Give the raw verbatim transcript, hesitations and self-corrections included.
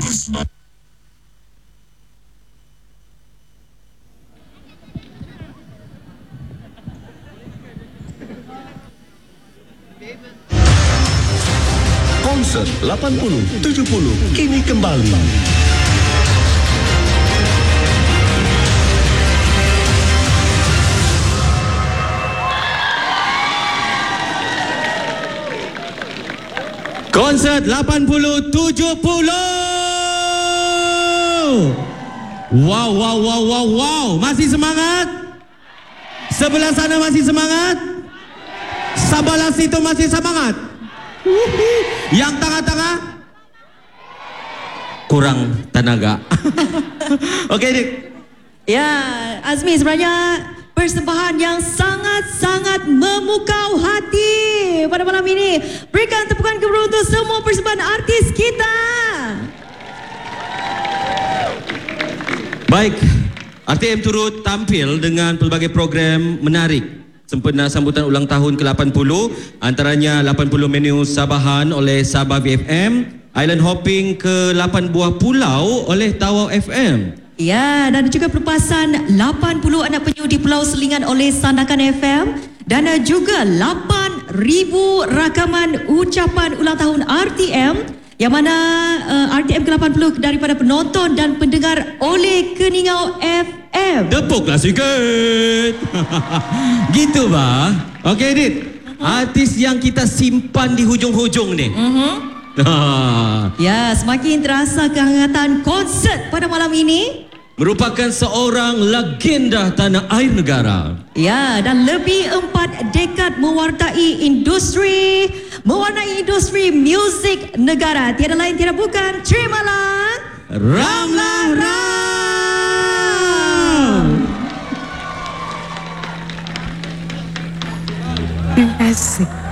Konsert lapan puluh tujuh puluh kini kembali. Konsert lapan puluh tujuh puluh. Wow, wow, wow, wow, wow. Masih semangat? Sebelah sana masih semangat? Sebelah situ masih semangat? Yang tengah-tengah? Kurang tenaga. Okey, Dik. Ya, Azmi, sebenarnya persembahan yang sangat-sangat memukau hati pada malam ini. Berikan tepukan gemuruh untuk semua persembahan artis kita. Baik, R T M turut tampil dengan pelbagai program menarik sempena sambutan ulang tahun ke lapan puluh, antaranya lapan puluh menu Sabahan oleh Sabah V F M, Island Hopping ke lapan buah pulau oleh Tawau F M. Ya, dan juga pelepasan lapan puluh anak penyu di Pulau Selingan oleh Sandakan F M, dan juga lapan ribu rakaman ucapan ulang tahun R T M, yang mana uh, R T M ke lapan puluh daripada penonton dan pendengar oleh Keningau F M. Tepuklah sikit. Gitu bah. Okey, Dit. Artis yang kita simpan di hujung-hujung ni. Uh-huh. Ya, semakin terasa kehangatan konsert pada malam ini. Merupakan seorang legenda tanah air negara. Ya, dan lebih empat dekad mewartai industri, mewarnai industri muzik negara. Tiada lain tiada bukan, terimalah Ramlah Ram. Terima kasih.